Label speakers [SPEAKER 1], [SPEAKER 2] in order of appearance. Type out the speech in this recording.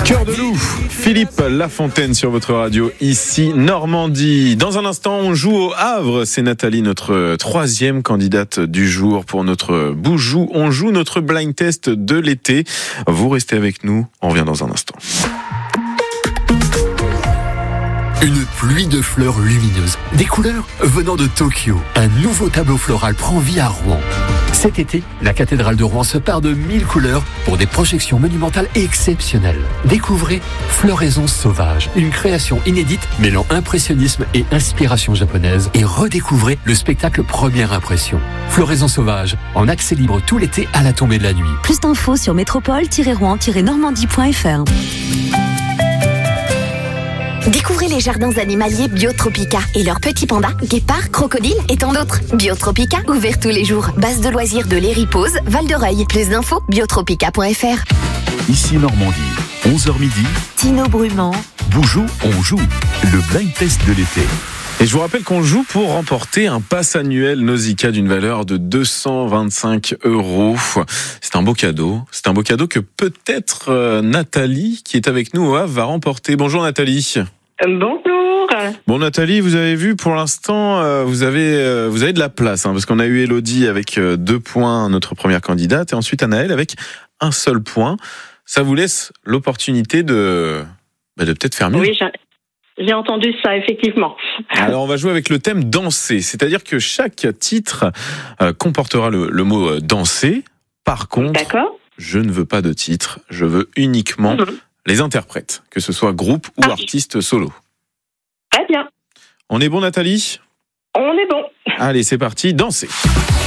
[SPEAKER 1] Cœur de loup, Philippe Lafontaine sur votre radio, ici Normandie. Dans un instant, on joue au Havre. C'est Nathalie, notre troisième candidate du jour pour notre Boujou. On joue notre blind test de l'été. Vous restez avec nous, on revient dans un instant.
[SPEAKER 2] Une pluie de fleurs lumineuses, des couleurs venant de Tokyo. Un nouveau tableau floral prend vie à Rouen. Cet été, la cathédrale de Rouen se pare de 1000 couleurs pour des projections monumentales exceptionnelles. Découvrez Floraison sauvage, une création inédite mêlant impressionnisme et inspiration japonaise. Et redécouvrez le spectacle Première Impression. Floraison sauvage, en accès libre tout l'été à la tombée de la nuit.
[SPEAKER 3] Plus d'infos sur métropole-rouen-normandie.fr.
[SPEAKER 4] Découvrez les jardins animaliers Biotropica et leurs petits pandas, guépards, crocodiles et tant d'autres. Biotropica, ouvert tous les jours. Base de loisirs de l'Héripose, Val-d'Oreuil. Plus d'infos, biotropica.fr.
[SPEAKER 5] Ici Normandie, 11h midi.
[SPEAKER 3] Tino Brumand.
[SPEAKER 5] Boujou, on joue. Le blind test de l'été.
[SPEAKER 1] Et je vous rappelle qu'on joue pour remporter un pass annuel Nausicaa d'une valeur de 225 €. C'est un beau cadeau. C'est un beau cadeau que peut-être Nathalie, qui est avec nous au Havre, va remporter. Bonjour Nathalie.
[SPEAKER 6] Bonjour.
[SPEAKER 1] Bon Nathalie, vous avez vu pour l'instant, vous avez de la place, parce qu'on a eu Elodie avec 2 points, notre première candidate, et ensuite Anaëlle avec un seul point. Ça vous laisse l'opportunité de peut-être faire mieux.
[SPEAKER 6] Oui, j'ai entendu ça, effectivement.
[SPEAKER 1] Alors, on va jouer avec le thème danser. C'est-à-dire que chaque titre comportera le mot danser. Par contre,
[SPEAKER 6] D'accord.
[SPEAKER 1] je ne veux pas de titre. Je veux uniquement les interprètes, que ce soit groupe ou artiste solo.
[SPEAKER 6] Très bien.
[SPEAKER 1] On est bon, Nathalie ?
[SPEAKER 6] On est bon.
[SPEAKER 1] Allez, c'est parti, danser.